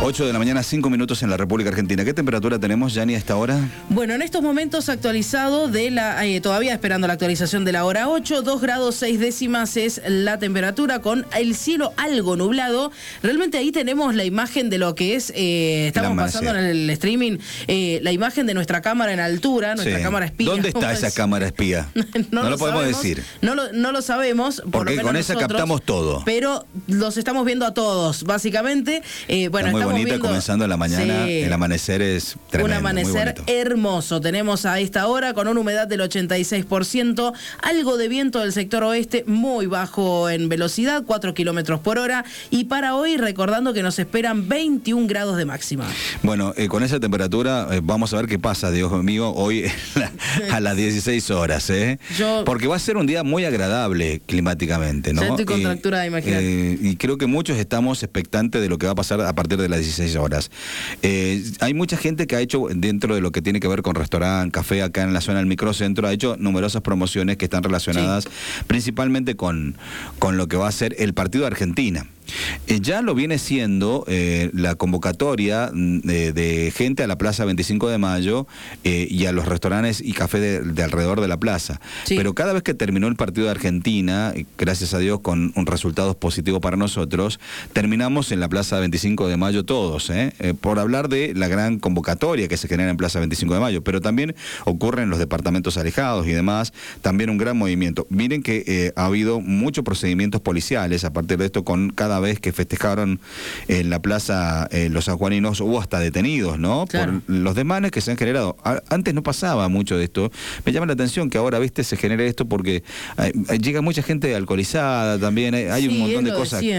8 de la mañana, 5 minutos en la República Argentina. ¿Qué temperatura tenemos, Yani, a esta hora? Bueno, en estos momentos actualizado de la... todavía esperando la actualización de la hora 8, 2 grados 6 décimas es la temperatura con el cielo algo nublado. Realmente ahí tenemos la imagen de lo que es... estamos pasando en el streaming la imagen de nuestra cámara en altura, nuestra cámara espía. ¿Dónde está esa cámara espía? No lo podemos decir. No lo sabemos. Porque con esa captamos todo. Pero los estamos viendo a todos, básicamente. Bueno, muy estamos bonita viendo, comenzando en la mañana. Sí, el amanecer es tremendo. Un amanecer hermoso. Tenemos a esta hora con una humedad del 86%, algo de viento del sector oeste, muy bajo en velocidad, 4 kilómetros por hora. Y para hoy, recordando que nos esperan 21 grados de máxima. Bueno, con esa temperatura, vamos a ver qué pasa, Dios mío, hoy a las 16 horas. Porque va a ser un día muy agradable climáticamente, ¿no? Ya estoy contracturada, imagínate. Y creo que muchos estamos expectantes de lo que va a pasar a partir de las 16 horas. Hay mucha gente que ha hecho, dentro de lo que tiene que ver con restaurante, café, acá en la zona del microcentro, ha hecho numerosas promociones que están relacionadas principalmente con lo que va a ser el partido de Argentina. Ya lo viene siendo la convocatoria de gente a la Plaza 25 de Mayo y a los restaurantes y café de alrededor de la plaza. Pero cada vez que terminó el partido de Argentina, gracias a Dios con un resultado positivo para nosotros, terminamos en la Plaza 25 de Mayo todos, por hablar de la gran convocatoria que se genera en Plaza 25 de Mayo, pero también ocurre en los departamentos alejados y demás, también un gran movimiento. Miren que ha habido muchos procedimientos policiales a partir de esto, con cada vez que festejaron en la plaza los sanjuaninos hubo hasta detenidos, ¿no? Claro. Por los desmanes que se han generado. Antes no pasaba mucho de esto. Me llama la atención que ahora, viste, se genere esto porque llega mucha gente alcoholizada también, hay un montón de cosas.